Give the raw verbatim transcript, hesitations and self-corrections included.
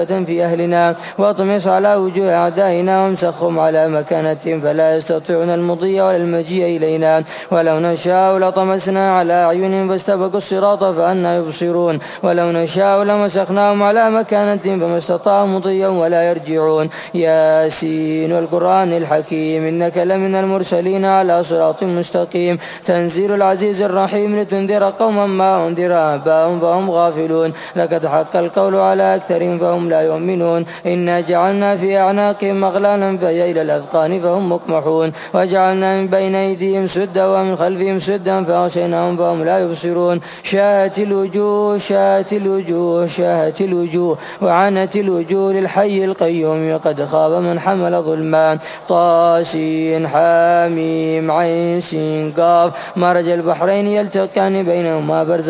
في أهلنا، واطمس على وجوه أعدائنا وامسخهم على مكانتهم فلا يستطيعون المضي ولا المجيء إلينا. ولو نشاء لطمسنا على أعينهم فاستبقوا الصراط فأنى يبصرون، ولو نشاء لمسخناهم على مكانتهم فما استطاعوا مضيا ولا يرجعون. ياسين والقرآن الحكيم إنك لمن المرسلين على صراط مستقيم، تنزيل العزيز الرحيم لتنذر قوما ما أنذر آباؤهم فهم غافلون. لقد حق القول على أكثرهم فهم لا يؤمنون. إنا جعلنا في أعناقهم أغلالا فهي إلى الأذقان فهم مقمحون، وجعلنا من بين أيديهم سدا ومن خلفهم سدا فأغشيناهم فهم لا يبصرون. شاهت الوجوه شاهت الوجوه شاهت الوجوه وعنت الوجوه للحي القيوم، وقد خاب من حمل ظلما. طاسين حاميم عين سين قاف مرج البحرين يلتقيان بينهما برزخ